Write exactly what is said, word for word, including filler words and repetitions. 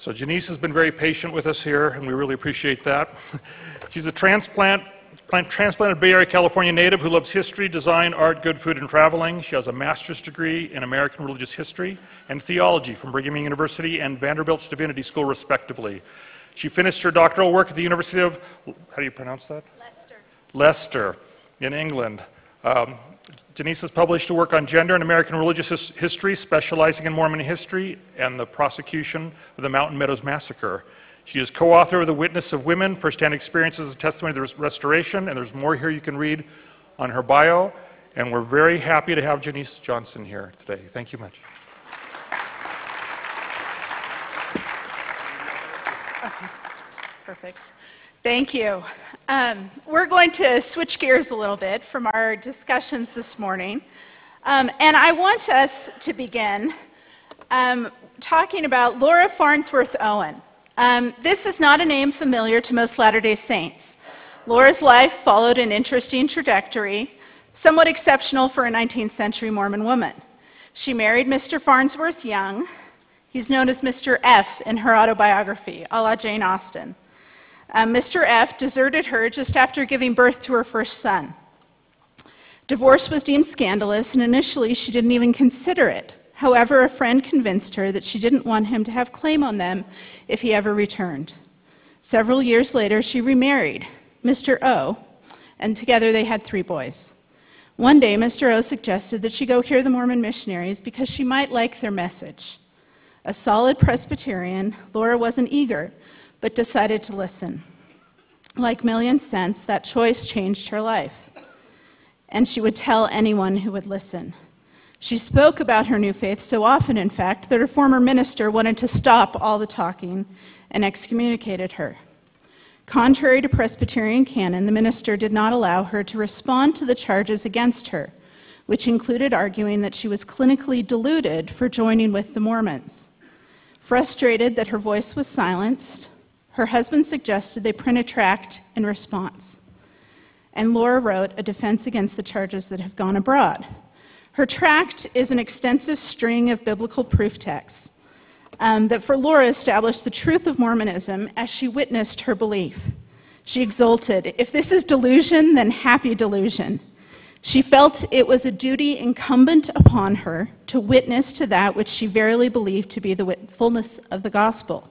So Janice has been very patient with us here, and we really appreciate that. She's a transplant, plant, transplanted Bay Area, California native who loves history, design, art, good food, and traveling. She has a master's degree in American Religious History and Theology from Brigham Young University and Vanderbilt's Divinity School, respectively. She finished her doctoral work at the University of, how do you pronounce that? Leicester. Leicester in England. Um, Janice has published a work on gender and American religious his history, specializing in Mormon history and the prosecution of the Mountain Meadows Massacre. She is co-author of The Witness of Women, First-Hand Experiences and Testimony of the Restoration, and there's more here you can read on her bio. And we're very happy to have Janice Johnson here today. Thank you much. Okay, perfect. Thank you. Um, we're going to switch gears a little bit from our discussions this morning. Um, and I want us to begin um, talking about Laura Farnsworth Owen. Um, this is not a name familiar to most Latter-day Saints. Laura's life followed an interesting trajectory, somewhat exceptional for a nineteenth century Mormon woman. She married Mister Farnsworth Young. He's known as Mister F in her autobiography, a la Jane Austen. Uh, Mister F deserted her just after giving birth to her first son. Divorce was deemed scandalous, and initially she didn't even consider it. However, a friend convinced her that she didn't want him to have claim on them if he ever returned. Several years later, she remarried Mister O, and together they had three boys. One day, Mister O suggested that she go hear the Mormon missionaries because she might like their message. A solid Presbyterian, Laura wasn't eager, but decided to listen. Like Million Cents, that choice changed her life, and she would tell anyone who would listen. She spoke about her new faith so often, in fact, that her former minister wanted to stop all the talking and excommunicated her. Contrary to Presbyterian canon, the minister did not allow her to respond to the charges against her, which included arguing that she was clinically deluded for joining with the Mormons. Frustrated that her voice was silenced, her husband suggested they print a tract in response. And Laura wrote a defense against the charges that have gone abroad. Her tract is an extensive string of biblical proof texts um, that for Laura established the truth of Mormonism as she witnessed her belief. She exulted, "If this is delusion, then happy delusion." She felt it was a duty incumbent upon her to witness to that which she verily believed to be the fullness of the gospel.